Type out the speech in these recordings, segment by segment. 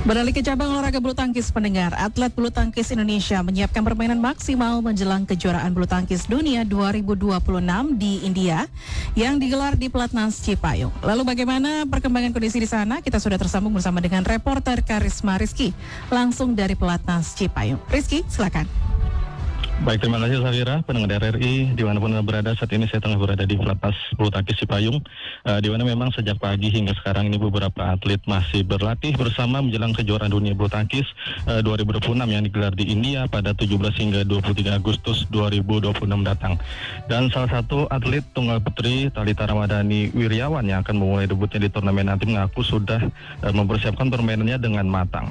Beralih ke cabang olahraga bulu tangkis, pendengar, atlet bulu tangkis Indonesia menyiapkan permainan maksimal menjelang kejuaraan bulu tangkis dunia 2026 di India yang digelar di Pelatnas Cipayung. Lalu bagaimana perkembangan kondisi di sana? Kita sudah tersambung bersama dengan reporter Karisma Rizky langsung dari Pelatnas Cipayung. Rizky, silakan. Baik, terima kasih Safira, pendengar RRI dimanapun Anda berada. Saat ini saya tengah berada di Pelatnas Bulu Tangkis Cipayung, di mana memang sejak pagi hingga sekarang ini beberapa atlet masih berlatih bersama menjelang kejuaraan dunia bulu tangkis 2026 yang digelar di India pada 17 hingga 23 Agustus 2026 datang. Dan salah satu atlet tunggal putri Thalita Ramadhani Wirjawan yang akan memulai debutnya di turnamen nanti mengaku sudah mempersiapkan permainannya dengan matang.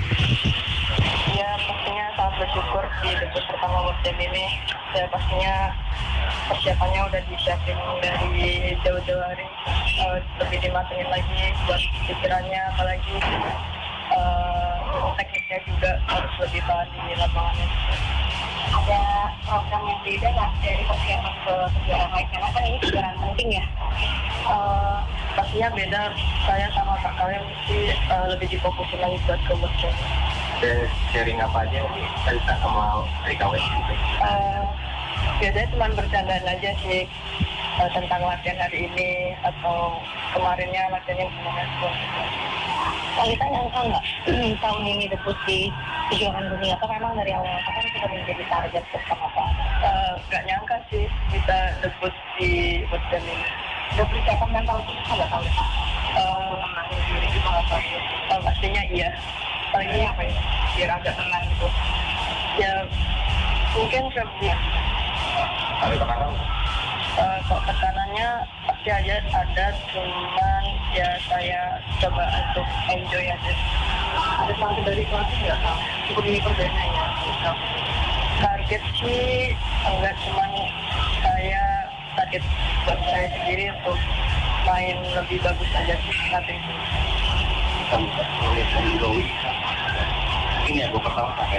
Bersyukur di debut pertama World Jam ini, ya pastinya persiapannya udah disiapin dari jauh-jauh hari, lebih dimatengin lagi buat pikirannya, apalagi tekniknya juga harus lebih tahan di lapangannya. Ada program yang beda nggak dari persiapan ke kejuaraan lain? Karena kan ini kejuaraan penting ya. Pastinya beda, saya sama Kak kalian mesti lebih difokusin lagi buat ke World Jam. Sharing apa aja nih Thalita sama Rika Wes gitu? Biasanya cuma bercandaan aja sih tentang latihan hari ini atau kemarinnya latihannya gimana. Thalita nyangka nggak tahun ini debut di kejuaraan dunia atau memang dari awal kan sudah menjadi target bersama Pak? Nggak nyangka sih bisa debut di World Jam ini. Udah persiapan mental itu nggak tahu Pak? Menangin diri juga nggak pastinya iya. Apalagi apa ya, biar agak tenang gitu. Ya mungkin sebelumnya Ada tekanan? Kok tekanannya pasti aja ada, cuman ya saya coba untuk enjoy aja. Ada sanksi dari pelatih nggak Pak? Cukup ini perdana ya? Target sih enggak, cuman saya target buat saya sendiri untuk main lebih bagus aja sih nanti. Ini ya, gue pertama pakai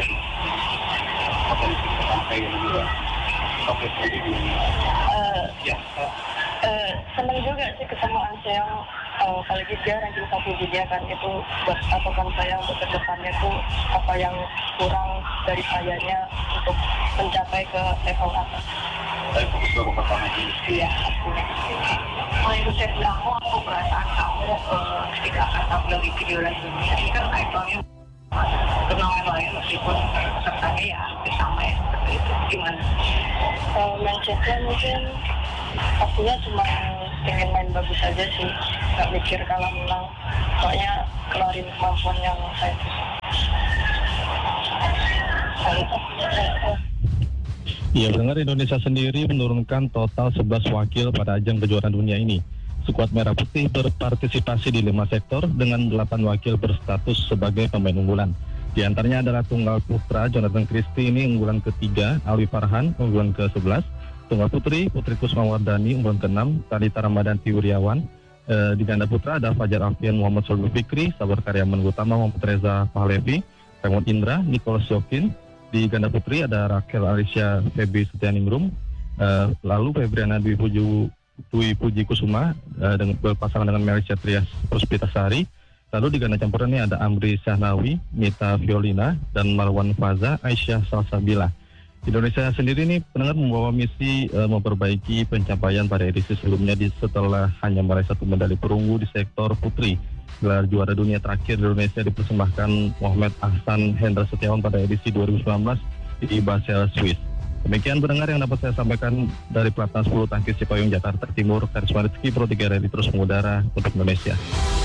senang juga sih ketemu Anseong, apalagi dia ranking 1 dunia kan, itu buat patokan saya untuk kedepannya tuh apa yang kurang dari sayanya untuk mencapai ke level atas. Saya fokus ke pertama ini. Iya, Mindset kamu atau perasaan kamu ketika akan tampil di kejuaraan dunia ini kan levelnya turnamen lain meskipun pesertanya ya hampir sama ya, seperti itu gimana? Mindsetnya mungkin pastinya cuma pengen main bagus aja sih, nggak mikir kalah menang, pokoknya kelarin kemampuan yang saya bisa. Ya, pendengar, Indonesia sendiri menurunkan total 11 wakil pada ajang kejuaraan dunia ini. Skuad Merah Putih berpartisipasi di 5 sektor dengan 8 wakil berstatus sebagai pemain unggulan. Di antaranya adalah tunggal putra Jonathan Christie ini unggulan ke-3, Alwi Farhan unggulan ke-11, tunggal putri Putri Kusmawardani unggulan ke-6, Thalita Ramadhani Wirjawan. Di ganda putra ada Fajar Alfian Muhammad Solul Fikri, Sabar Karyaman Utama Muhammad Reza Pahlevi, Raymond Indra, Nicholas Yokin. Di ganda putri ada Rakel Alicia Febi Setianingrum, lalu Febriana Dwi Puji Kusuma dengan berpasangan dengan Melisha Trias Puspitasari. Lalu di ganda campuran ini ada Amri Syahnawi, Mita Violina, dan Marwan Faza Aisyah Salsabila. Indonesia sendiri ini pendengar membawa misi memperbaiki pencapaian pada edisi sebelumnya setelah hanya meraih 1 medali perunggu di sektor putri. Gelar juara dunia terakhir di Indonesia dipersembahkan Muhammad Ahsan Hendra Setiawan pada edisi 2019 di Basel, Swiss. Demikian pendengar yang dapat saya sampaikan dari Pelatnas Bulu Tangkis Cipayung, Jakarta Timur. Karisma Rizky, Pro 3 Rally terus mengudara untuk Indonesia.